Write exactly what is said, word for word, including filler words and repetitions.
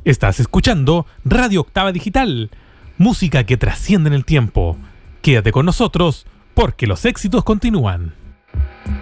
Estás escuchando Radio Octava Digital, música que trasciende en el tiempo. Quédate con nosotros porque los éxitos continúan.